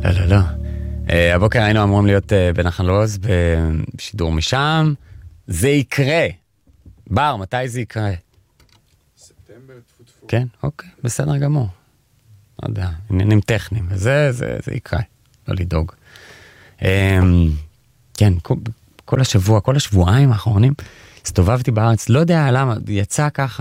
לא, לא, לא. הבוקר היינו אמורים להיות בנחל עוז בשידור משם. זה יקרה. בר, מתי זה יקרה? ספטמבר, תפו. כן, אוקיי, בסדר גמור. לא יודע, עניינים טכניים, וזה יקרה, לא לדאוג. כן, כל השבוע, כל השבועיים האחרונים, הסתובבתי בארץ, לא יודע למה, יצא ככה.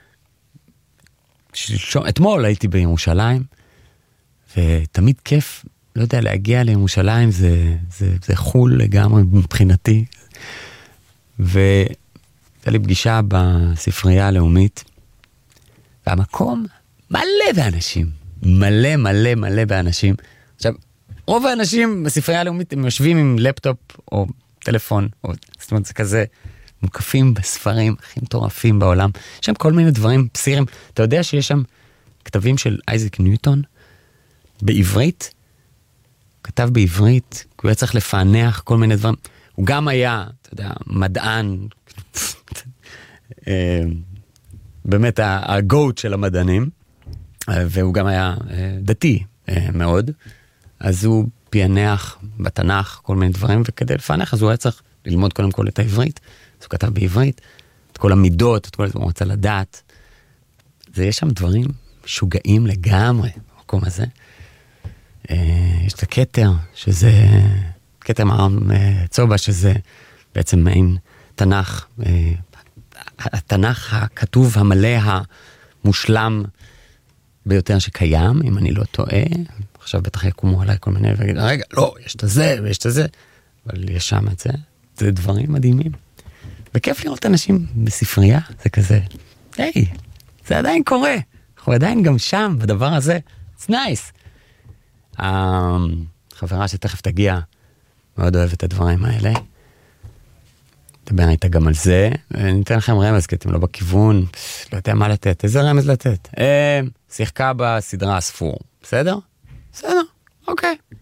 אתמול הייתי בירושלים, ותמיד כיף, לא יודע, להגיע לירושלים, זה חול לגמרי מבחינתי. והייתה לי פגישה בספרייה הלאומית, והמקום מלא באנשים, מלא באנשים. עכשיו, רוב האנשים בספרייה הלאומית הם יושבים עם לפטופ או טלפון, זאת אומרת, זה כזה מוקפים בספרים הכי מטורפים בעולם. יש שם כל מיני דברים פסירים. אתה יודע שיש שם כתבים של אייזק ניוטון בעברית? כתב בעברית, הוא היה צריך לפענח כל מיני דברים. הוא גם היה, אתה יודע, מדען, באמת הגוט של המדענים, והוא גם היה דתי מאוד, אז הוא פיענח בתנ"ך כל מיני דברים, וכדי לפענח, אז הוא היה צריך ללמוד קודם כל את העברית, אז הוא כתב בעברית, את כל המידות, את כל זה, הוא רוצה לדעת. יש שם דברים משוגעים לגמרי במקום הזה. יש את הכתר, שזה כתר מרם צובה, שזה בעצם מעין תנ"ך, התנ"ך הכתוב המלא המושלם ביותר שקיים, אם אני לא טועה. עכשיו בטח יקומו עליי כל מיני ויגיד, רגע, לא, יש את זה ויש את זה, אבל יש שם את זה. זה דברים מדהימים. וכיף לראות אנשים בספרייה, זה כזה, היי, זה עדיין קורה. אנחנו עדיין גם שם, בדבר הזה. It's nice. חברה שתכף תגיע, מאוד אוהבת את הדברים האלה. דבר איתה גם על זה. אני אתן לכם רמז, כי אתם לא בכיוון, לא יודע מה לתת. איזה רמז לתת? שיחקה בסדרה הספור. בסדר? בסדר, אוקיי.